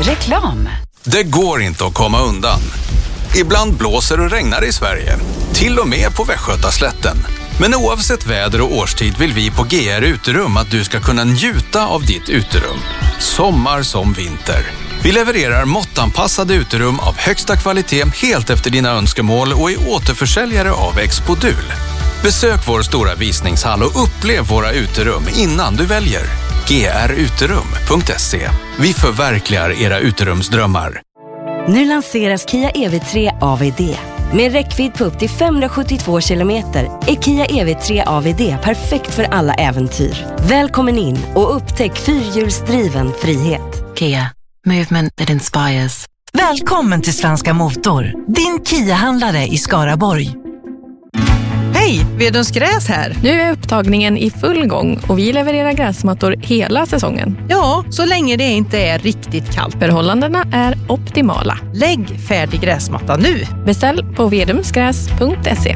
Reklam. Det går inte att komma undan. Ibland blåser och regnar i Sverige. Till och med på Västgötaslätten. Men oavsett väder och årstid vill vi på GR Uterum att du ska kunna njuta av ditt uterum. Sommar som vinter. Vi levererar måttanpassade uterum av högsta kvalitet helt efter dina önskemål och är återförsäljare av Expodul. Besök vår stora visningshall och upplev våra uterum innan du väljer. gruterum.se. Vi förverkligar era uterumsdrömmar. Nu lanseras Kia EV3 AVD. Med räckvidd på upp till 572 kilometer är Kia EV3 AVD perfekt för alla äventyr. Välkommen in och upptäck fyrhjulsdriven frihet. Kia, movement that inspires. Välkommen till Svenska Motor, din Kia-handlare i Skaraborg. Hej, Vedens Gräs här. Nu är upptagningen i full gång och vi levererar gräsmattor hela säsongen. Ja, så länge det inte är riktigt kallt. Förhållandena är optimala. Lägg färdig gräsmatta nu. Beställ på vedumsgräs.se.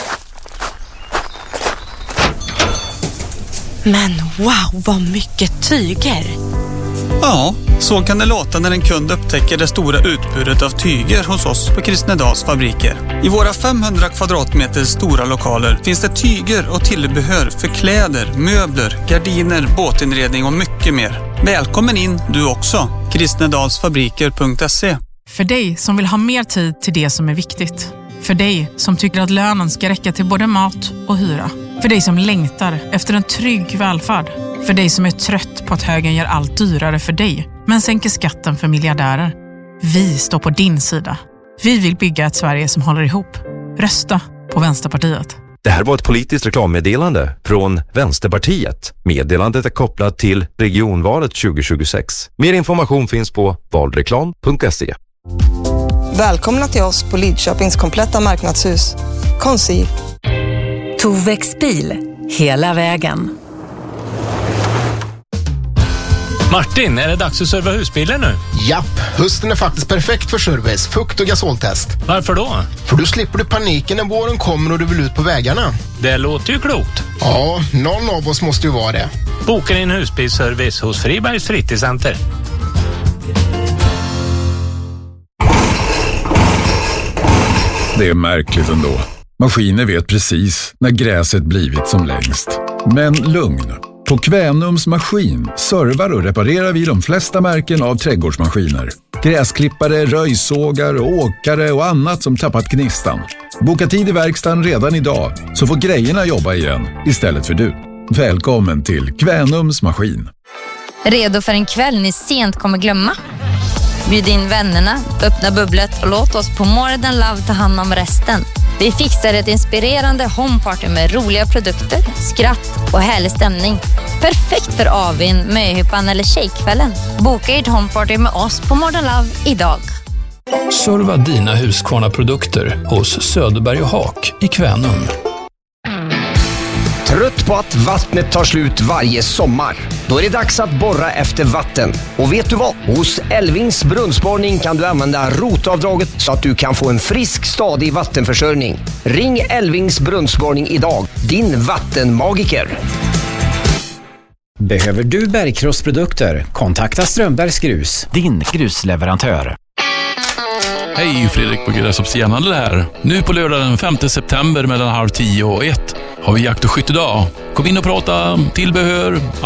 Men wow, vad mycket tyger! Ja, så kan det låta när en kund upptäcker det stora utbudet av tyger hos oss på Kristnedals fabriker. I våra 500 kvadratmeter stora lokaler finns det tyger och tillbehör för kläder, möbler, gardiner, båtinredning och mycket mer. Välkommen in du också. Kristnedalsfabriker.se. För dig som vill ha mer tid till det som är viktigt. För dig som tycker att lönen ska räcka till både mat och hyra. För dig som längtar efter en trygg välfärd. För dig som är trött på att högern gör allt dyrare för dig, men sänker skatten för miljardärer. Vi står på din sida. Vi vill bygga ett Sverige som håller ihop. Rösta på Vänsterpartiet. Det här var ett politiskt reklammeddelande från Vänsterpartiet. Meddelandet är kopplat till regionvalet 2026. Mer information finns på valreklam.se. Välkomna till oss på Lidköpings kompletta marknadshus. Conceal. Tovex bil, hela vägen. Martin, är det dags att serva husbilen nu? Japp, hösten är faktiskt perfekt för service, fukt- och gasoltest. Varför då? För då slipper du paniken när våren kommer och du vill ut på vägarna. Det låter ju klokt. Ja, någon av oss måste ju vara det. Boka din husbilsservice hos Fribergs fritidscenter. Det är märkligt ändå. Maskiner vet precis när gräset blivit som längst. Men lugn. På Kvänums maskin servar och reparerar vi de flesta märken av trädgårdsmaskiner. Gräsklippare, röjsågar, åkare och annat som tappat gnistan. Boka tid i verkstaden redan idag så får grejerna jobba igen istället för du. Välkommen till Kvänums maskin. Redo för en kväll ni sent kommer glömma? Bjud in vännerna, öppna bubblet och låt oss på More Than Love ta hand om resten. Vi fixar ett inspirerande homeparty med roliga produkter, skratt och härlig stämning. Perfekt för avin, möhippan eller tjejkvällen. Boka ert homeparty med oss på More Than Love idag. Serva dina Husqvarna-produkter hos Söderberg och Haak i Kvänum. Trött på att vattnet tar slut varje sommar? Då är det dags att borra efter vatten. Och vet du vad? Hos Elvings brunnsborrning kan du använda rotavdraget så att du kan få en frisk, stadig vattenförsörjning. Ring Elvings brunnsborrning idag. Din vattenmagiker. Behöver du bergkrossprodukter? Kontakta Strömbergs Grus, din grusleverantör. Hej, Fredrik på Gräshops Järnhandel här. Nu på lördag den 5 september mellan 9:30 och 1 har vi jakt- och skyttedag. Kom in och prata tillbehör,